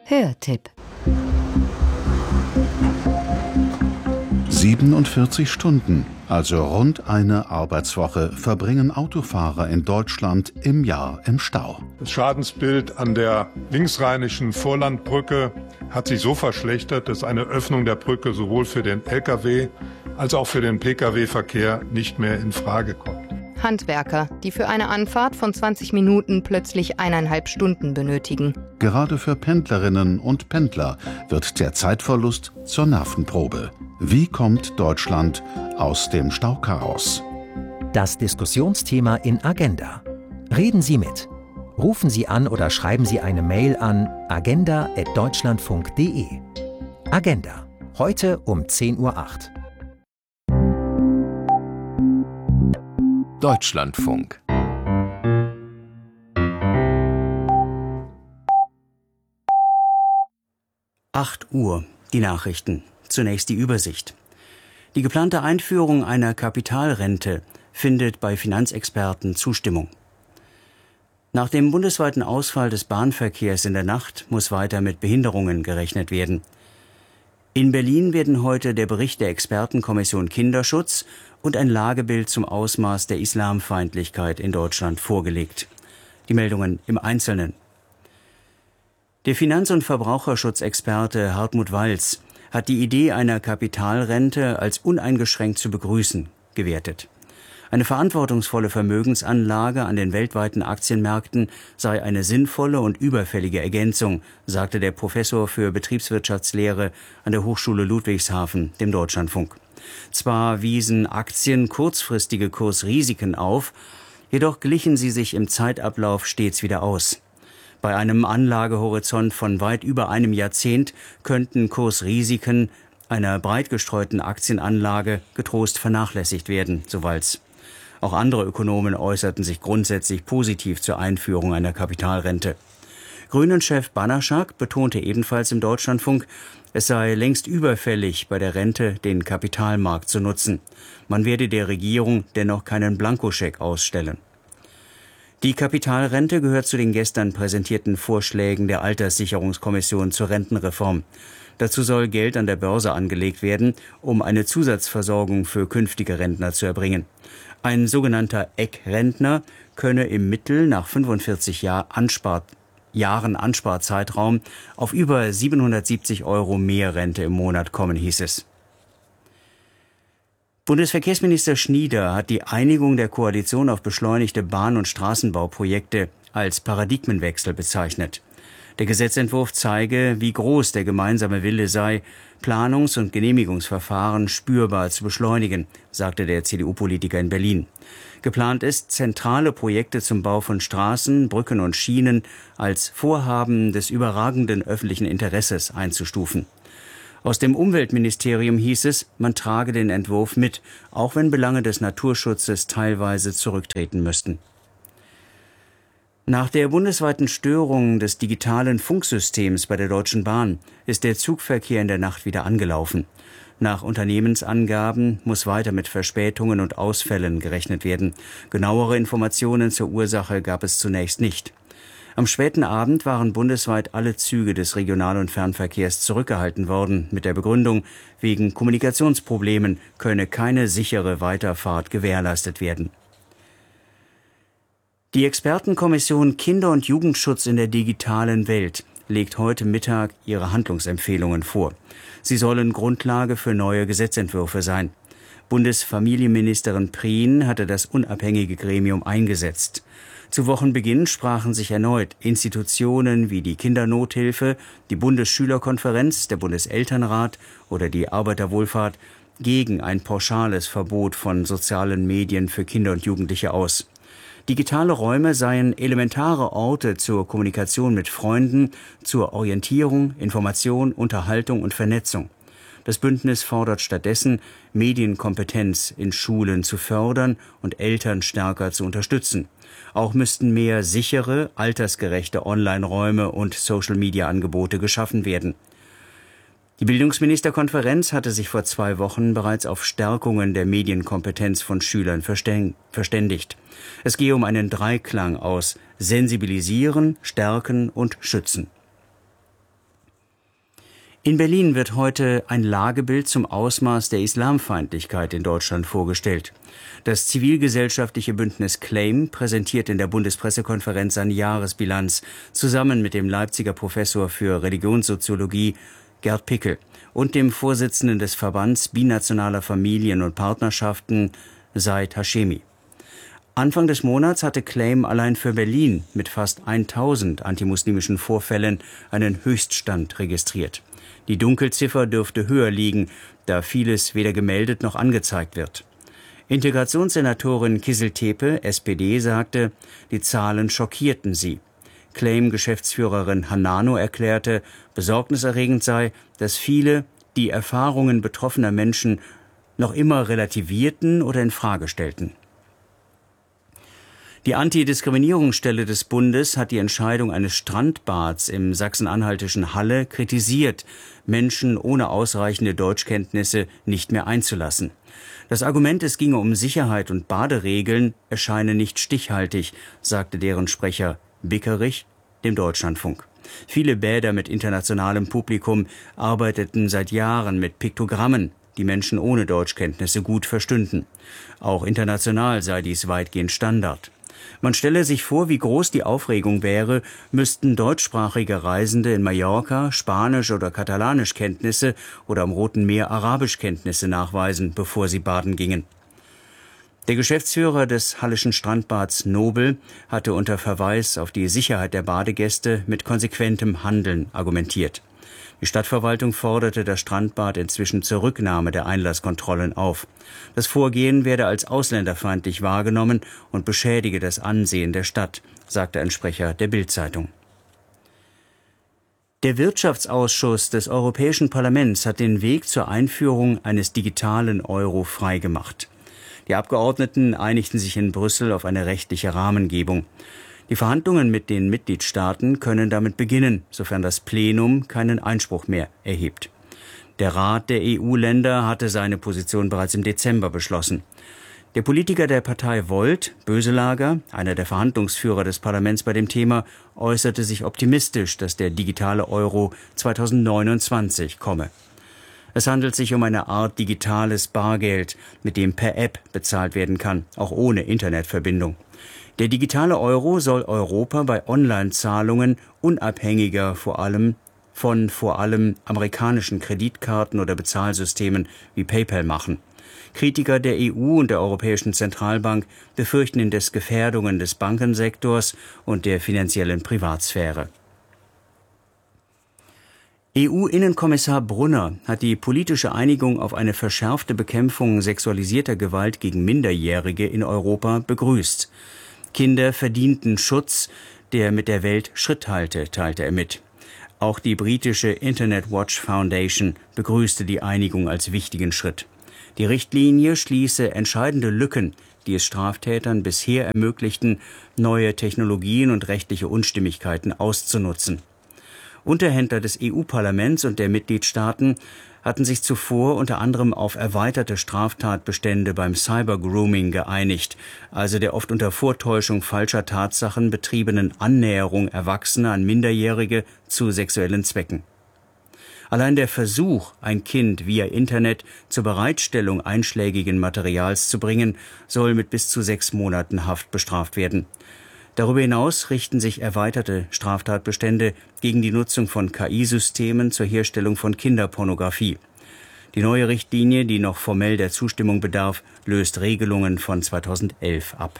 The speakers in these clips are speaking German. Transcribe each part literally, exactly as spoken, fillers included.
Hörtipp. siebenundvierzig Stunden, also rund eine Arbeitswoche, verbringen Autofahrer in Deutschland im Jahr im Stau. Das Schadensbild an der linksrheinischen Vorlandbrücke hat sich so verschlechtert, dass eine Öffnung der Brücke sowohl für den L K W als auch für den P K W-Verkehr nicht mehr in Frage kommt. Handwerker, die für eine Anfahrt von zwanzig Minuten plötzlich eineinhalb Stunden benötigen. Gerade für Pendlerinnen und Pendler wird der Zeitverlust zur Nervenprobe. Wie kommt Deutschland aus dem Stauchaos? Das Diskussionsthema in Agenda. Reden Sie mit. Rufen Sie an oder schreiben Sie eine Mail an agenda at deutschlandfunk punkt de. Agenda. Heute um zehn Uhr acht. Deutschlandfunk. acht Uhr, die Nachrichten. Zunächst die Übersicht. Die geplante Einführung einer Kapitalrente findet bei Finanzexperten Zustimmung. Nach dem bundesweiten Ausfall des Bahnverkehrs in der Nacht muss weiter mit Behinderungen gerechnet werden. In Berlin werden heute der Bericht der Expertenkommission Kinderschutz und ein Lagebild zum Ausmaß der Islamfeindlichkeit in Deutschland vorgelegt. Die Meldungen im Einzelnen. Der Finanz- und Verbraucherschutzexperte Hartmut Walz hat die Idee einer Kapitalrente als uneingeschränkt zu begrüßen gewertet. Eine verantwortungsvolle Vermögensanlage an den weltweiten Aktienmärkten sei eine sinnvolle und überfällige Ergänzung, sagte der Professor für Betriebswirtschaftslehre an der Hochschule Ludwigshafen dem Deutschlandfunk. Zwar wiesen Aktien kurzfristige Kursrisiken auf, jedoch glichen sie sich im Zeitablauf stets wieder aus. Bei einem Anlagehorizont von weit über einem Jahrzehnt könnten Kursrisiken einer breit gestreuten Aktienanlage getrost vernachlässigt werden, so Walz. Auch andere Ökonomen äußerten sich grundsätzlich positiv zur Einführung einer Kapitalrente. Grünen-Chef Banaschak betonte ebenfalls im Deutschlandfunk, es sei längst überfällig, bei der Rente den Kapitalmarkt zu nutzen. Man werde der Regierung dennoch keinen Blankoscheck ausstellen. Die Kapitalrente gehört zu den gestern präsentierten Vorschlägen der Alterssicherungskommission zur Rentenreform. Dazu soll Geld an der Börse angelegt werden, um eine Zusatzversorgung für künftige Rentner zu erbringen. Ein sogenannter Eckrentner könne im Mittel nach fünfundvierzig Jahr Anspar- Jahren Ansparzeitraum auf über siebenhundertsiebzig Euro mehr Rente im Monat kommen, hieß es. Bundesverkehrsminister Schnieder hat die Einigung der Koalition auf beschleunigte Bahn- und Straßenbauprojekte als Paradigmenwechsel bezeichnet. Der Gesetzentwurf zeige, wie groß der gemeinsame Wille sei, Planungs- und Genehmigungsverfahren spürbar zu beschleunigen, sagte der C D U-Politiker in Berlin. Geplant ist, zentrale Projekte zum Bau von Straßen, Brücken und Schienen als Vorhaben des überragenden öffentlichen Interesses einzustufen. Aus dem Umweltministerium hieß es, man trage den Entwurf mit, auch wenn Belange des Naturschutzes teilweise zurücktreten müssten. Nach der bundesweiten Störung des digitalen Funksystems bei der Deutschen Bahn ist der Zugverkehr in der Nacht wieder angelaufen. Nach Unternehmensangaben muss weiter mit Verspätungen und Ausfällen gerechnet werden. Genauere Informationen zur Ursache gab es zunächst nicht. Am späten Abend waren bundesweit alle Züge des Regional- und Fernverkehrs zurückgehalten worden, mit der Begründung, wegen Kommunikationsproblemen könne keine sichere Weiterfahrt gewährleistet werden. Die Expertenkommission Kinder- und Jugendschutz in der digitalen Welt legt heute Mittag ihre Handlungsempfehlungen vor. Sie sollen Grundlage für neue Gesetzentwürfe sein. Bundesfamilienministerin Prien hatte das unabhängige Gremium eingesetzt. Zu Wochenbeginn sprachen sich erneut Institutionen wie die Kindernothilfe, die Bundesschülerkonferenz, der Bundeselternrat oder die Arbeiterwohlfahrt gegen ein pauschales Verbot von sozialen Medien für Kinder und Jugendliche aus. Digitale Räume seien elementare Orte zur Kommunikation mit Freunden, zur Orientierung, Information, Unterhaltung und Vernetzung. Das Bündnis fordert stattdessen, Medienkompetenz in Schulen zu fördern und Eltern stärker zu unterstützen. Auch müssten mehr sichere, altersgerechte Online-Räume und Social-Media-Angebote geschaffen werden. Die Bildungsministerkonferenz hatte sich vor zwei Wochen bereits auf Stärkungen der Medienkompetenz von Schülern verständigt. Es gehe um einen Dreiklang aus Sensibilisieren, Stärken und Schützen. In Berlin wird heute ein Lagebild zum Ausmaß der Islamfeindlichkeit in Deutschland vorgestellt. Das zivilgesellschaftliche Bündnis CLAIM präsentiert in der Bundespressekonferenz seine Jahresbilanz zusammen mit dem Leipziger Professor für Religionssoziologie Gerd Pickel und dem Vorsitzenden des Verbands binationaler Familien und Partnerschaften Said Hashemi. Anfang des Monats hatte CLAIM allein für Berlin mit fast tausend antimuslimischen Vorfällen einen Höchststand registriert. Die Dunkelziffer dürfte höher liegen, da vieles weder gemeldet noch angezeigt wird. Integrationssenatorin Kizil Tepe, S P D, sagte, die Zahlen schockierten sie. CLAIM-Geschäftsführerin Hanano erklärte, besorgniserregend sei, dass viele die Erfahrungen betroffener Menschen noch immer relativierten oder in Frage stellten. Die Antidiskriminierungsstelle des Bundes hat die Entscheidung eines Strandbads im sachsen-anhaltischen Halle kritisiert, Menschen ohne ausreichende Deutschkenntnisse nicht mehr einzulassen. Das Argument, es ginge um Sicherheit und Baderegeln, erscheine nicht stichhaltig, sagte deren Sprecher Bickerich dem Deutschlandfunk. Viele Bäder mit internationalem Publikum arbeiteten seit Jahren mit Piktogrammen, die Menschen ohne Deutschkenntnisse gut verstünden. Auch international sei dies weitgehend Standard. Man stelle sich vor, wie groß die Aufregung wäre, müssten deutschsprachige Reisende in Mallorca Spanisch- oder Katalanischkenntnisse oder am Roten Meer Arabischkenntnisse nachweisen, bevor sie baden gingen. Der Geschäftsführer des Halleschen Strandbads Nobel hatte unter Verweis auf die Sicherheit der Badegäste mit konsequentem Handeln argumentiert. Die Stadtverwaltung forderte das Strandbad inzwischen zur Rücknahme der Einlasskontrollen auf. Das Vorgehen werde als ausländerfeindlich wahrgenommen und beschädige das Ansehen der Stadt, sagte ein Sprecher der Bild-Zeitung. Der Wirtschaftsausschuss des Europäischen Parlaments hat den Weg zur Einführung eines digitalen Euro freigemacht. Die Abgeordneten einigten sich in Brüssel auf eine rechtliche Rahmengebung. Die Verhandlungen mit den Mitgliedstaaten können damit beginnen, sofern das Plenum keinen Einspruch mehr erhebt. Der Rat der E U-Länder hatte seine Position bereits im Dezember beschlossen. Der Politiker der Partei Volt, Böselager, einer der Verhandlungsführer des Parlaments bei dem Thema, äußerte sich optimistisch, dass der digitale Euro zweitausendneunundzwanzig komme. Es handelt sich um eine Art digitales Bargeld, mit dem per App bezahlt werden kann, auch ohne Internetverbindung. Der digitale Euro soll Europa bei Online-Zahlungen unabhängiger vor allem von vor allem amerikanischen Kreditkarten oder Bezahlsystemen wie PayPal machen. Kritiker der E U und der Europäischen Zentralbank befürchten indes Gefährdungen des Bankensektors und der finanziellen Privatsphäre. E U-Innenkommissar Brunner hat die politische Einigung auf eine verschärfte Bekämpfung sexualisierter Gewalt gegen Minderjährige in Europa begrüßt. Kinder verdienten Schutz, der mit der Welt Schritt halte, teilte er mit. Auch die britische Internet Watch Foundation begrüßte die Einigung als wichtigen Schritt. Die Richtlinie schließe entscheidende Lücken, die es Straftätern bisher ermöglichten, neue Technologien und rechtliche Unstimmigkeiten auszunutzen. Unterhändler des E U-Parlaments und der Mitgliedstaaten hatten sich zuvor unter anderem auf erweiterte Straftatbestände beim Cybergrooming geeinigt, also der oft unter Vortäuschung falscher Tatsachen betriebenen Annäherung Erwachsener an Minderjährige zu sexuellen Zwecken. Allein der Versuch, ein Kind via Internet zur Bereitstellung einschlägigen Materials zu bringen, soll mit bis zu sechs Monaten Haft bestraft werden. Darüber hinaus richten sich erweiterte Straftatbestände gegen die Nutzung von K I-Systemen zur Herstellung von Kinderpornografie. Die neue Richtlinie, die noch formell der Zustimmung bedarf, löst Regelungen von zweitausendelf ab.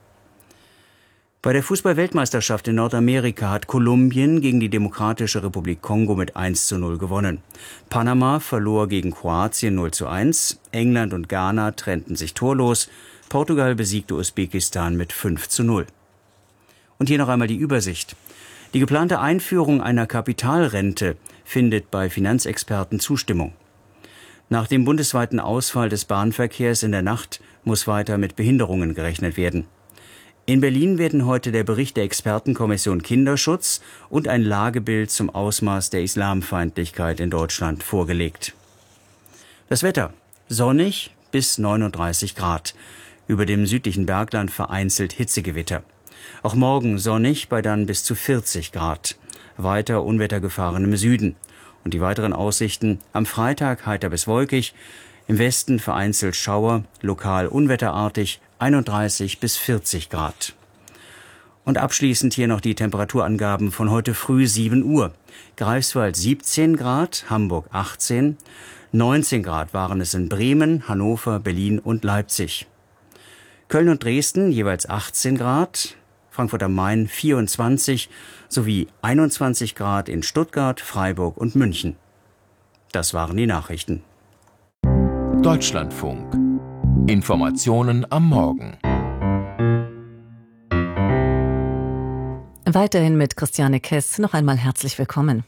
Bei der Fußball-Weltmeisterschaft in Nordamerika hat Kolumbien gegen die Demokratische Republik Kongo mit eins zu null gewonnen. Panama verlor gegen Kroatien null zu eins, England und Ghana trennten sich torlos, Portugal besiegte Usbekistan mit fünf zu null. Und hier noch einmal die Übersicht. Die geplante Einführung einer Kapitalrente findet bei Finanzexperten Zustimmung. Nach dem bundesweiten Ausfall des Bahnverkehrs in der Nacht muss weiter mit Behinderungen gerechnet werden. In Berlin werden heute der Bericht der Expertenkommission Kinderschutz und ein Lagebild zum Ausmaß der Islamfeindlichkeit in Deutschland vorgelegt. Das Wetter: sonnig bis neununddreißig Grad. Über dem südlichen Bergland vereinzelt Hitzegewitter. Auch morgen sonnig bei dann bis zu vierzig Grad. Weiter Unwettergefahren im Süden. Und die weiteren Aussichten: am Freitag heiter bis wolkig, im Westen vereinzelt Schauer, lokal unwetterartig, einunddreißig bis vierzig Grad. Und abschließend hier noch die Temperaturangaben von heute früh sieben Uhr. Greifswald siebzehn Grad, Hamburg achtzehn, neunzehn Grad waren es in Bremen, Hannover, Berlin und Leipzig. Köln und Dresden jeweils achtzehn Grad, Frankfurt am Main vierundzwanzig sowie einundzwanzig Grad in Stuttgart, Freiburg und München. Das waren die Nachrichten. Deutschlandfunk. Informationen am Morgen. Weiterhin mit Christiane Kess. Noch einmal herzlich willkommen.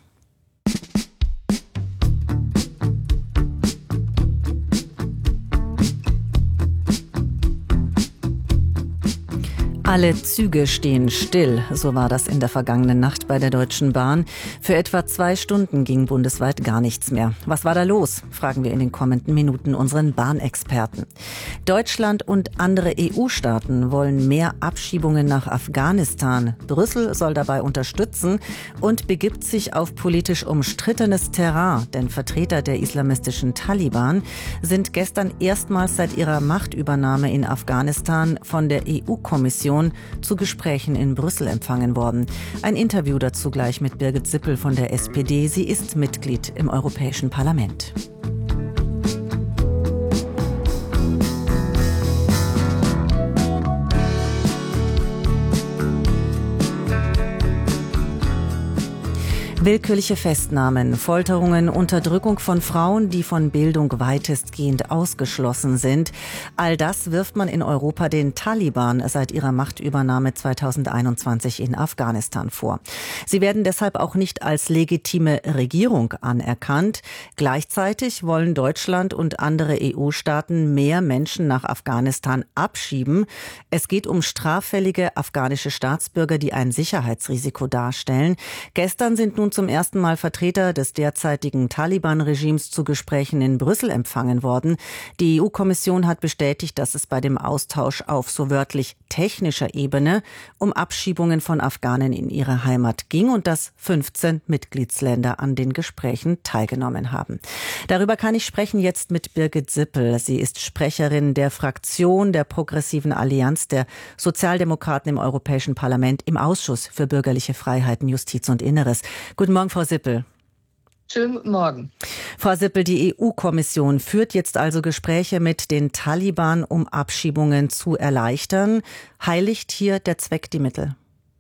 Alle Züge stehen still, so war das in der vergangenen Nacht bei der Deutschen Bahn. Für etwa zwei Stunden ging bundesweit gar nichts mehr. Was war da los? Fragen wir in den kommenden Minuten unseren Bahnexperten. Deutschland und andere E U-Staaten wollen mehr Abschiebungen nach Afghanistan. Brüssel soll dabei unterstützen und begibt sich auf politisch umstrittenes Terrain, denn Vertreter der islamistischen Taliban sind gestern erstmals seit ihrer Machtübernahme in Afghanistan von der E U-Kommission zu Gesprächen in Brüssel empfangen worden. Ein Interview dazu gleich mit Birgit Sippel von der S P D. Sie ist Mitglied im Europäischen Parlament. Willkürliche Festnahmen, Folterungen, Unterdrückung von Frauen, die von Bildung weitestgehend ausgeschlossen sind. All das wirft man in Europa den Taliban seit ihrer Machtübernahme zweitausendeinundzwanzig in Afghanistan vor. Sie werden deshalb auch nicht als legitime Regierung anerkannt. Gleichzeitig wollen Deutschland und andere E U-Staaten mehr Menschen nach Afghanistan abschieben. Es geht um straffällige afghanische Staatsbürger, die ein Sicherheitsrisiko darstellen. Gestern sind nun zum ersten Mal Vertreter des derzeitigen Taliban-Regimes zu Gesprächen in Brüssel empfangen worden. Die E U-Kommission hat bestätigt, dass es bei dem Austausch auf so wörtlich technischer Ebene um Abschiebungen von Afghanen in ihre Heimat ging und dass fünfzehn Mitgliedsländer an den Gesprächen teilgenommen haben. Darüber kann ich sprechen jetzt mit Birgit Sippel. Sie ist Sprecherin der Fraktion der Progressiven Allianz der Sozialdemokraten im Europäischen Parlament im Ausschuss für bürgerliche Freiheiten, Justiz und Inneres. Guten Morgen, Frau Sippel. Schönen guten Morgen. Frau Sippel, die E U-Kommission führt jetzt also Gespräche mit den Taliban, um Abschiebungen zu erleichtern. Heiligt hier der Zweck die Mittel?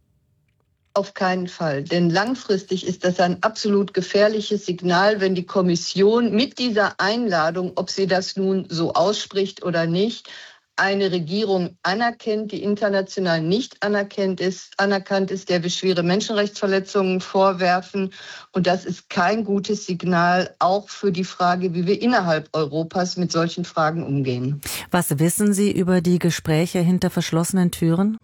Auf keinen Fall, denn langfristig ist das ein absolut gefährliches Signal, wenn die Kommission mit dieser Einladung, ob sie das nun so ausspricht oder nicht, eine Regierung anerkennt, die international nicht anerkannt ist, anerkannt ist, der wir schwere Menschenrechtsverletzungen vorwerfen. Und das ist kein gutes Signal, auch für die Frage, wie wir innerhalb Europas mit solchen Fragen umgehen. Was wissen Sie über die Gespräche hinter verschlossenen Türen?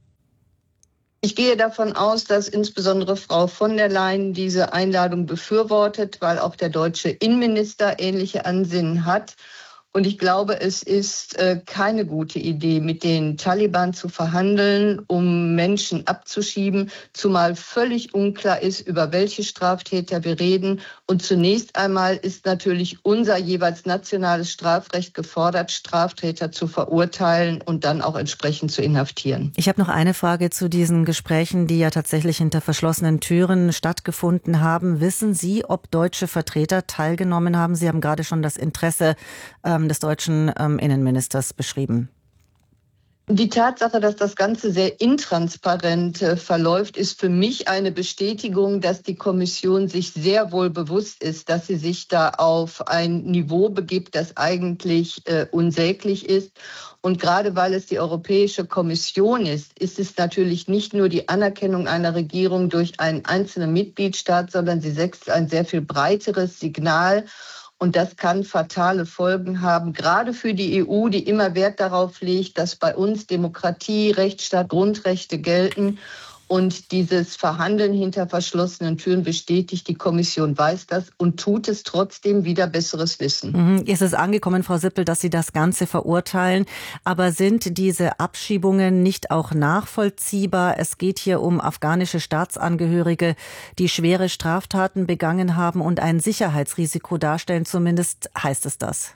Ich gehe davon aus, dass insbesondere Frau von der Leyen diese Einladung befürwortet, weil auch der deutsche Innenminister ähnliche Ansinnen hat. Und ich glaube, es ist äh, keine gute Idee, mit den Taliban zu verhandeln, um Menschen abzuschieben, zumal völlig unklar ist, über welche Straftäter wir reden. Und zunächst einmal ist natürlich unser jeweils nationales Strafrecht gefordert, Straftäter zu verurteilen und dann auch entsprechend zu inhaftieren. Ich habe noch eine Frage zu diesen Gesprächen, die ja tatsächlich hinter verschlossenen Türen stattgefunden haben. Wissen Sie, ob deutsche Vertreter teilgenommen haben? Sie haben gerade schon das Interesse ähm, des deutschen ähm, Innenministers beschrieben. Die Tatsache, dass das Ganze sehr intransparent äh, verläuft, ist für mich eine Bestätigung, dass die Kommission sich sehr wohl bewusst ist, dass sie sich da auf ein Niveau begibt, das eigentlich äh, unsäglich ist. Und gerade weil es die Europäische Kommission ist, ist es natürlich nicht nur die Anerkennung einer Regierung durch einen einzelnen Mitgliedstaat, sondern sie setzt ein sehr viel breiteres Signal. Und das kann fatale Folgen haben, gerade für die E U, die immer Wert darauf legt, dass bei uns Demokratie, Rechtsstaat, Grundrechte gelten. Und dieses Verhandeln hinter verschlossenen Türen bestätigt, die Kommission weiß das und tut es trotzdem wider besseres Wissen. Mhm. Ist es angekommen, Frau Sippel, dass Sie das Ganze verurteilen? Aber sind diese Abschiebungen nicht auch nachvollziehbar? Es geht hier um afghanische Staatsangehörige, die schwere Straftaten begangen haben und ein Sicherheitsrisiko darstellen. Zumindest heißt es das.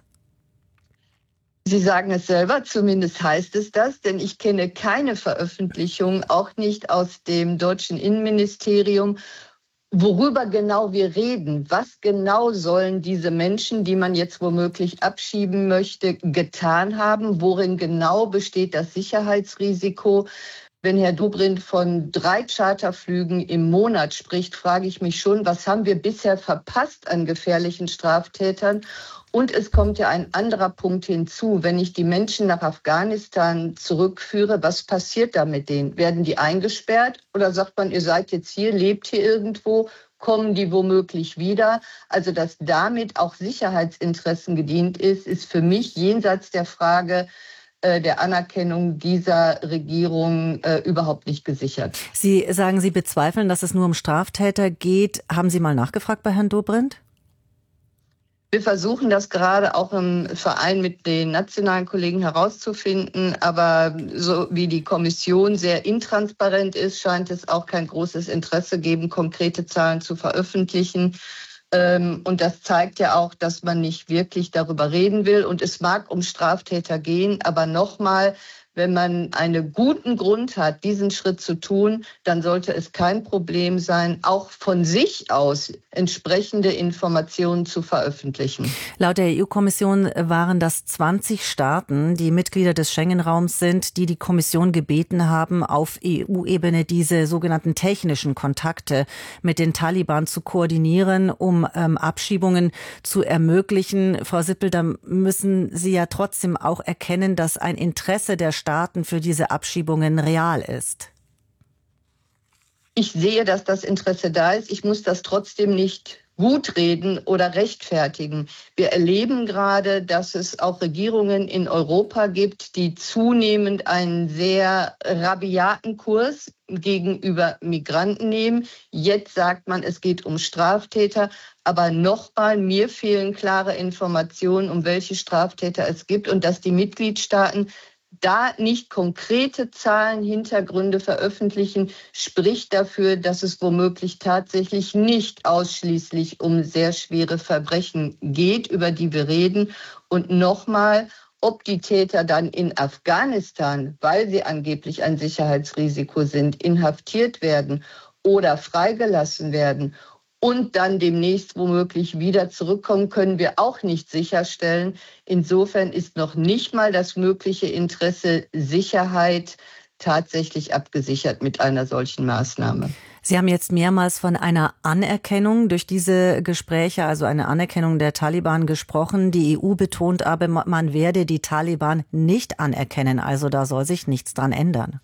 Sie sagen es selber, zumindest heißt es das, denn ich kenne keine Veröffentlichung, auch nicht aus dem deutschen Innenministerium, worüber genau wir reden. Was genau sollen diese Menschen, die man jetzt womöglich abschieben möchte, getan haben? Worin genau besteht das Sicherheitsrisiko? Wenn Herr Dobrindt von drei Charterflügen im Monat spricht, frage ich mich schon, was haben wir bisher verpasst an gefährlichen Straftätern? Und es kommt ja ein anderer Punkt hinzu. Wenn ich die Menschen nach Afghanistan zurückführe, was passiert da mit denen? Werden die eingesperrt oder sagt man, ihr seid jetzt hier, lebt hier irgendwo, kommen die womöglich wieder? Also dass damit auch Sicherheitsinteressen gedient ist, ist für mich jenseits der Frage äh, der Anerkennung dieser Regierung äh, überhaupt nicht gesichert. Sie sagen, Sie bezweifeln, dass es nur um Straftäter geht. Haben Sie mal nachgefragt bei Herrn Dobrindt? Wir versuchen das gerade auch im Verein mit den nationalen Kollegen herauszufinden, aber so wie die Kommission sehr intransparent ist, scheint es auch kein großes Interesse geben, konkrete Zahlen zu veröffentlichen. Und das zeigt ja auch, dass man nicht wirklich darüber reden will. Und es mag um Straftäter gehen, aber nochmal, wenn man einen guten Grund hat, diesen Schritt zu tun, dann sollte es kein Problem sein, auch von sich aus entsprechende Informationen zu veröffentlichen. Laut der E U-Kommission waren das zwanzig Staaten, die Mitglieder des Schengen-Raums sind, die die Kommission gebeten haben, auf E U-Ebene diese sogenannten technischen Kontakte mit den Taliban zu koordinieren, um ähm, Abschiebungen zu ermöglichen. Frau Sippel, da müssen Sie ja trotzdem auch erkennen, dass ein Interesse der Staaten für diese Abschiebungen real ist. Ich sehe, dass das Interesse da ist. Ich muss das trotzdem nicht gut reden oder rechtfertigen. Wir erleben gerade, dass es auch Regierungen in Europa gibt, die zunehmend einen sehr rabiaten Kurs gegenüber Migranten nehmen. Jetzt sagt man, es geht um Straftäter. Aber nochmal, mir fehlen klare Informationen, um welche Straftäter es gibt und dass die Mitgliedstaaten da nicht konkrete Zahlen, Hintergründe veröffentlichen, spricht dafür, dass es womöglich tatsächlich nicht ausschließlich um sehr schwere Verbrechen geht, über die wir reden. Und nochmal, ob die Täter dann in Afghanistan, weil sie angeblich ein Sicherheitsrisiko sind, inhaftiert werden oder freigelassen werden und dann demnächst womöglich wieder zurückkommen, können wir auch nicht sicherstellen. Insofern ist noch nicht mal das mögliche Interesse Sicherheit tatsächlich abgesichert mit einer solchen Maßnahme. Sie haben jetzt mehrmals von einer Anerkennung durch diese Gespräche, also eine Anerkennung der Taliban gesprochen. Die E U betont aber, man werde die Taliban nicht anerkennen. Also da soll sich nichts dran ändern.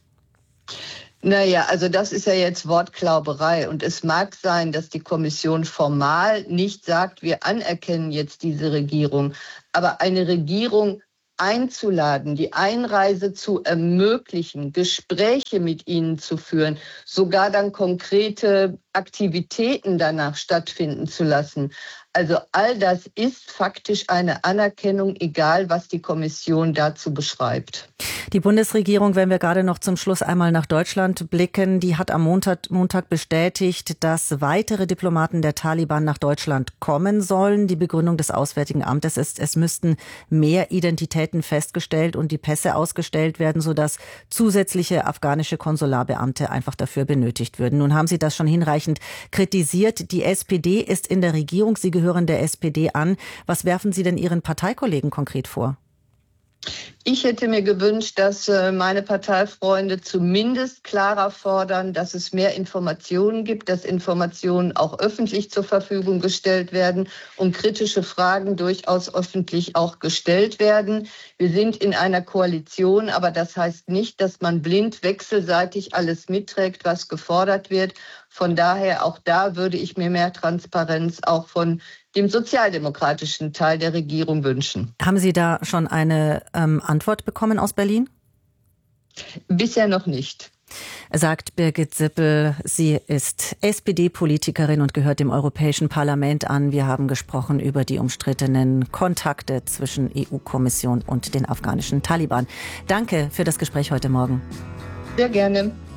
Naja, also das ist ja jetzt Wortklauberei und es mag sein, dass die Kommission formal nicht sagt, wir anerkennen jetzt diese Regierung, aber eine Regierung einzuladen, die Einreise zu ermöglichen, Gespräche mit ihnen zu führen, sogar dann konkrete Aktivitäten danach stattfinden zu lassen. Also all das ist faktisch eine Anerkennung, egal was die Kommission dazu beschreibt. Die Bundesregierung, wenn wir gerade noch zum Schluss einmal nach Deutschland blicken, die hat am Montag, Montag bestätigt, dass weitere Diplomaten der Taliban nach Deutschland kommen sollen. Die Begründung des Auswärtigen Amtes ist, es müssten mehr Identitäten festgestellt und die Pässe ausgestellt werden, sodass zusätzliche afghanische Konsularbeamte einfach dafür benötigt würden. Nun haben Sie das schon hinreichend kritisiert. Die S P D ist in der Regierung. Sie gehören der S P D an. Was werfen Sie denn Ihren Parteikollegen konkret vor? Ich hätte mir gewünscht, dass meine Parteifreunde zumindest klarer fordern, dass es mehr Informationen gibt, dass Informationen auch öffentlich zur Verfügung gestellt werden und kritische Fragen durchaus öffentlich auch gestellt werden. Wir sind in einer Koalition, aber das heißt nicht, dass man blind wechselseitig alles mitträgt, was gefordert wird. Von daher auch da würde ich mir mehr Transparenz auch von dem sozialdemokratischen Teil der Regierung wünschen. Haben Sie da schon eine ähm, Antwort bekommen aus Berlin? Bisher noch nicht. Sagt Birgit Sippel. Sie ist S P D-Politikerin und gehört dem Europäischen Parlament an. Wir haben gesprochen über die umstrittenen Kontakte zwischen E U-Kommission und den afghanischen Taliban. Danke für das Gespräch heute Morgen. Sehr gerne.